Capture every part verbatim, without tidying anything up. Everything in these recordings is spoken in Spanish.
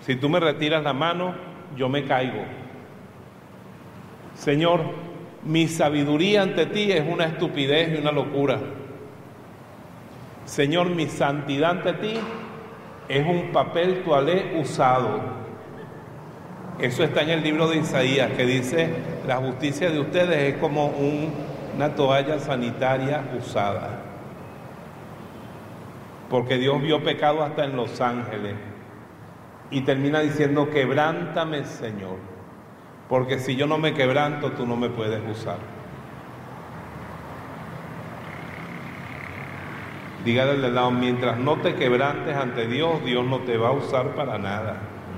Si tú me retiras la mano, yo me caigo. Señor, mi sabiduría ante ti es una estupidez y una locura. Señor, mi santidad ante ti es un papel toalé usado. Eso está en el libro de Isaías, que dice, la justicia de ustedes es como un, una toalla sanitaria usada. Porque Dios vio pecado hasta en los ángeles. Y termina diciendo, quebrántame, Señor, porque si yo no me quebranto, tú no me puedes usar. Dígale al lado, mientras no te quebrantes ante Dios, Dios no te va a usar para nada.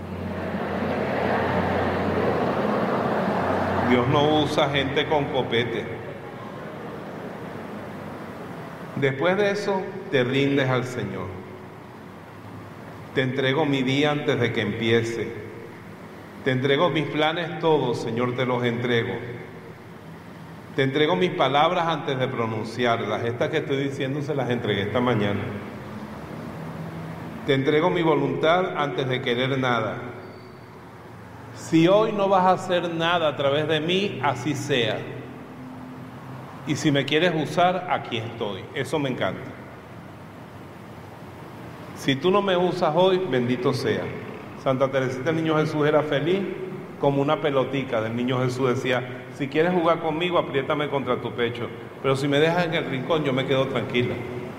Dios no usa gente con copete. Después de eso, te rindes al Señor. Te entrego mi día antes de que empiece. Te entrego mis planes todos, Señor, te los entrego. Te entrego mis palabras antes de pronunciarlas. Estas que estoy diciendo se las entregué esta mañana. Te entrego mi voluntad antes de querer nada. Si hoy no vas a hacer nada a través de mí, así sea. Y si me quieres usar, aquí estoy. Eso me encanta. Si tú no me usas hoy, bendito sea. Santa Teresita del Niño Jesús era feliz como una pelotica del Niño Jesús. Decía, si quieres jugar conmigo, apriétame contra tu pecho. Pero si me dejas en el rincón, yo me quedo tranquila.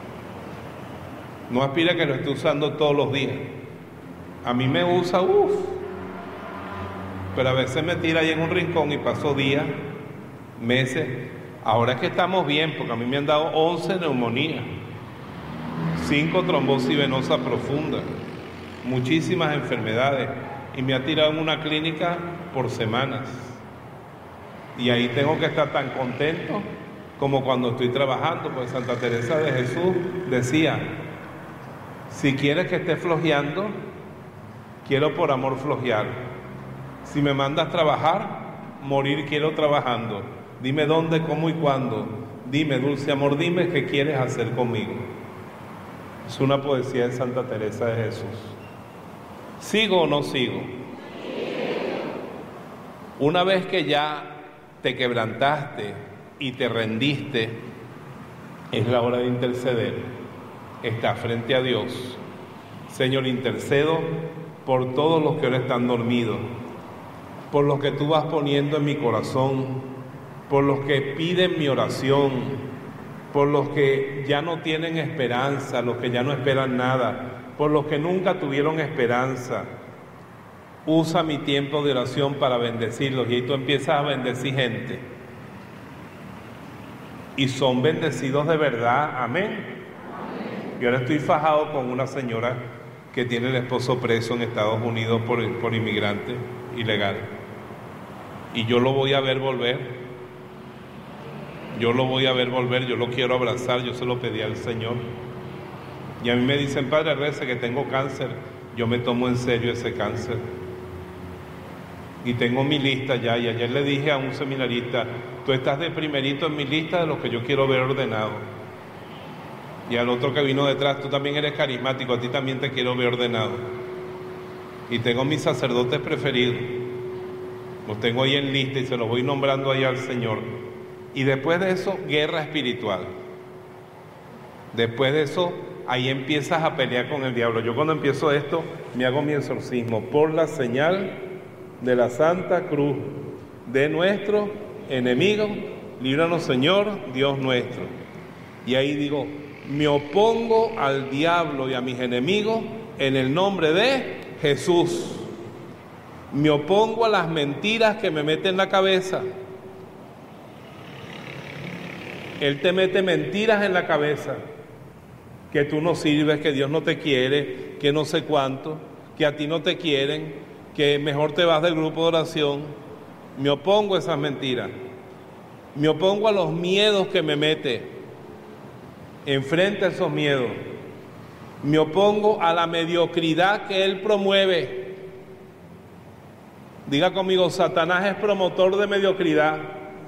No aspira a que lo esté usando todos los días. A mí me usa, uff. Pero a veces me tira ahí en un rincón y paso días, meses. Ahora es que estamos bien, porque a mí me han dado once neumonías, cinco trombosis venosa profunda, muchísimas enfermedades, y me ha tirado en una clínica por semanas. Y ahí tengo que estar tan contento como cuando estoy trabajando, porque Santa Teresa de Jesús decía, si quieres que esté flojeando, quiero por amor flojear. Si me mandas trabajar, morir quiero trabajando. Dime dónde, cómo y cuándo. Dime, dulce amor, dime qué quieres hacer conmigo. Es una poesía de Santa Teresa de Jesús. ¿Sigo o no sigo? Una vez que ya te quebrantaste y te rendiste, es la hora de interceder. Está frente a Dios. Señor, intercedo por todos los que ahora están dormidos, por los que tú vas poniendo en mi corazón, por los que piden mi oración, por los que ya no tienen esperanza, los que ya no esperan nada, por los que nunca tuvieron esperanza. Usa mi tiempo de oración para bendecirlos. Y ahí tú empiezas a bendecir gente. Y son bendecidos de verdad. Amén. Amén. Yo ahora estoy fajado con una señora que tiene el esposo preso en Estados Unidos por, por inmigrante ilegal. Y yo lo voy a ver volver. Yo lo voy a ver volver, yo lo quiero abrazar, yo se lo pedí al Señor. Y a mí me dicen, Padre, reza que tengo cáncer. Yo me tomo en serio ese cáncer. Y tengo mi lista ya, y ayer le dije a un seminarista, tú estás de primerito en mi lista de los que yo quiero ver ordenado. Y al otro que vino detrás, tú también eres carismático, a ti también te quiero ver ordenado. Y tengo mis sacerdotes preferidos. Los tengo ahí en lista y se los voy nombrando ahí al Señor. Y después de eso, guerra espiritual. Después de eso, ahí empiezas a pelear con el diablo. Yo cuando empiezo esto, me hago mi exorcismo por la señal de la Santa Cruz de nuestro enemigo. Líbranos, Señor, Dios nuestro. Y ahí digo, me opongo al diablo y a mis enemigos en el nombre de Jesús. Me opongo a las mentiras que me meten en la cabeza. Él te mete mentiras en la cabeza, que tú no sirves, que Dios no te quiere, que no sé cuánto, que a ti no te quieren, que mejor te vas del grupo de oración. Me opongo a esas mentiras. Me opongo a los miedos que me mete. Enfrente a esos miedos. Me opongo a la mediocridad que Él promueve. Diga conmigo, Satanás es promotor de mediocridad.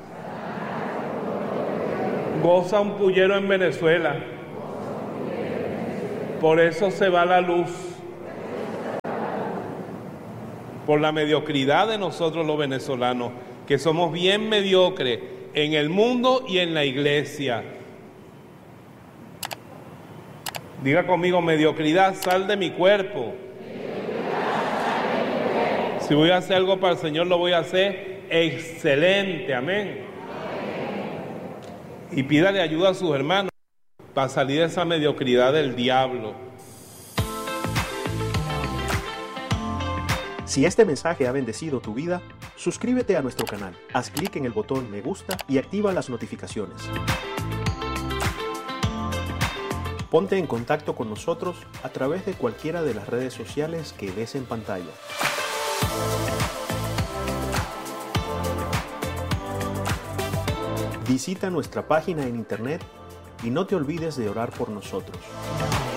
Goza un pullero en Venezuela. Por eso se va la luz. por la mediocridad de nosotros los venezolanos, que somos bien mediocres en el mundo y en la iglesia. Diga conmigo, mediocridad, sal de mi cuerpo. Si voy a hacer algo para el Señor, lo voy a hacer excelente, amén. Y pídale ayuda a sus hermanos para salir de esa mediocridad del diablo. Si este mensaje ha bendecido tu vida, suscríbete a nuestro canal, haz clic en el botón me gusta y activa las notificaciones. Ponte en contacto con nosotros a través de cualquiera de las redes sociales que ves en pantalla. Visita nuestra página en internet y no te olvides de orar por nosotros.